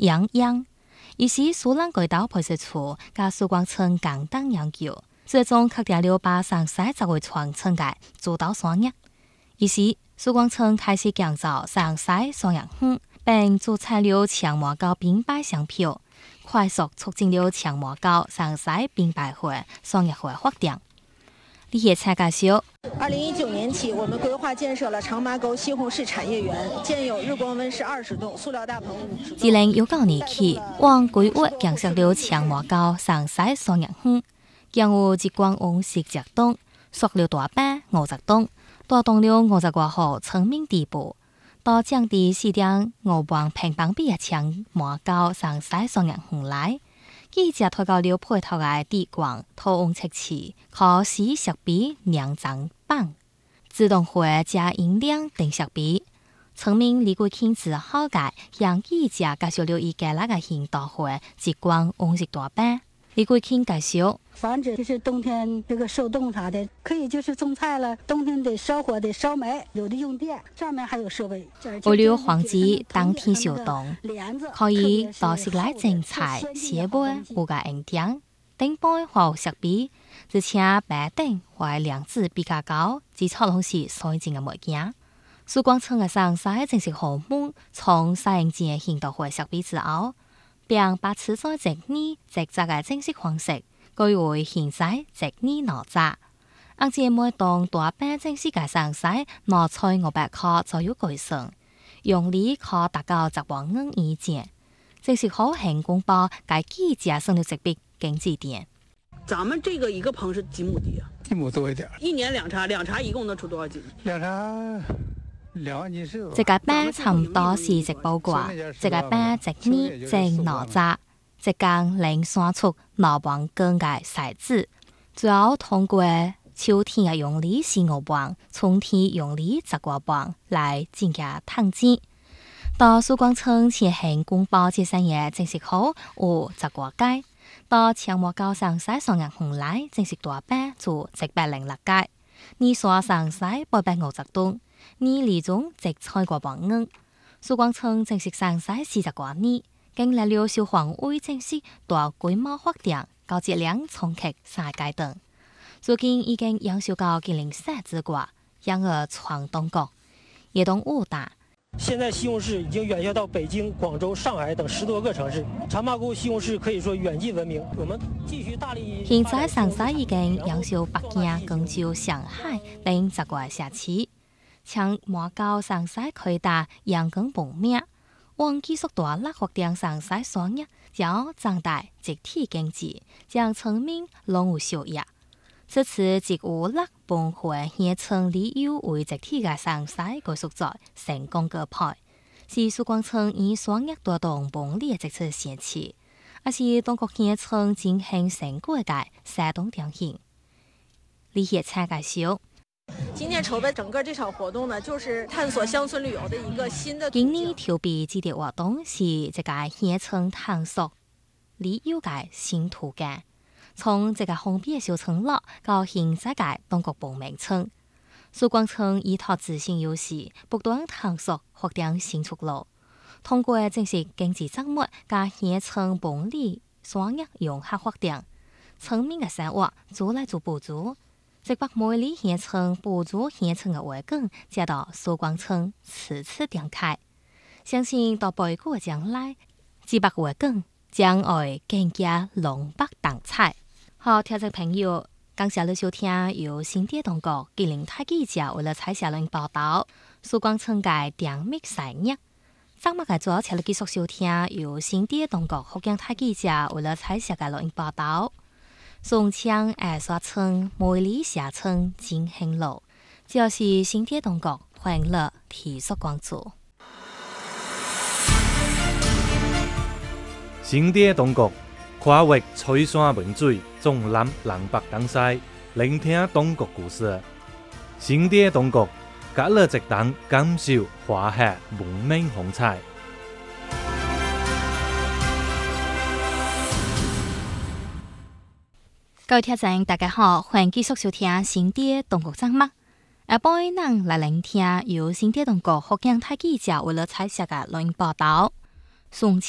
杨央，伊是苏兰轨道派出所甲苏光村共同研究，最终确定了把上西十位村村界做到双业。于是苏光村开始建造上西双业园，并注册了长毛高并排商票，快速促进了长毛高上西并排会双业会发展。李叶才介绍 ，2019年起，我们规划建设了长麻沟西红柿产业园，建有日光温室20栋、塑料大棚50栋。 2019年起，往规划建设了长毛高上西双业园，建有日光温室10栋、塑料大棚50栋，带动了50多户村民地步。到降低4.5万平方米的长毛高上西双业园来。记者推高了配套的地广土温测试、可使设备量增棒、自动化加音量等设备。村民李桂庆之后解向记者介绍了伊家那个现代化日光温室大棚。李桂庆介绍， 防止就是冬天这个受冻啥的，可以就是种菜了，冬天得烧火得烧煤，有的用电，上面还有设备。 为了防止当天受冻，可以到室内种菜、设备有个影响，顶杯或设备，而且白顶或量子比较高，只操拢是水晶的物件。苏光村的上西正式项目从适应前现代化设备之后，并把此在1年直扎的正式方式改为现在1年2扎。按照每栋大棚正式嘅上西拿出500块左右计算，用力可达到10万元以前。正式好行公报给记者送了这笔经济点。 咱们这个一个棚是几亩地啊 ？1亩多一点。 1年2茬，2茬一共能出多少斤 ？2茬。 这个班差唔多是一包挂，这个班1年正2扎，一工零算出2万斤嘅筛子，主要通过秋天嘅用力15磅，春天用力10多磅来增加碳钱。到苏光村前行公报这3月正式好有10多届，到长毛高上西双业园来正式大班做106届，年线上西850吨。年里中直菜过万元，苏光村正式上西40多年，经历了消防委正式大规模发展，高质量冲击3阶段。如今已经养修到104之挂，养儿闯东国，也动武大。 现在西红柿已经远销到北京、广州、上海等10多个城市，长麻沟西红柿可以说远近闻名。我们继续大力。 现在上西已经养修北京、广州、上海等10个社区。长毛高上西开大阳光ပုံ面，往繼續大力發展上西雙業，將壯大集體經濟，將村民融入收益。此次集有6本會縣村旅遊為集體嘅上西繼續在成功舉牌，是蘇光村以雙業帶動本地嘅直接縣市，也是東國縣村進行成果嘅社動典型。李葉才介紹。 今年筹备整个这场活动呢，就是探索乡村旅游的一个新的途径。今年筹备这个活动是这个县村探索旅游的新途径，从这个封闭的小村落到现在的东国本名村，苏光村依托自身优势，不断探索发展新出路。通过正式经济账目加县村本地双业融合发展，村民的生活做来做补助。直北每里县村补助县村的环境，加到苏光村此次展开，相信到不久的将来，直北环境将会更加浓北当彩。好，听众朋友，感謝你收聽由新店當局吉林台記者為了採寫論報道，蘇光村嘅點密細業。昨晚嘅早請你繼續收聽由新店當局福建台記者為了採寫嘅論報道。松江二沙村梅里下村金興路，就是新店當局歡樂提速關注。 新店當局跨越翠山文水，縱南南北東西，聆聽當局故事。新店當局隔了一檔感受華夏文明風采。各位聽眾，大家好，歡迎繼續收聽新店當局節目。下晡咱來聆聽由新店當局福建台記者為了採寫嘅論報道。松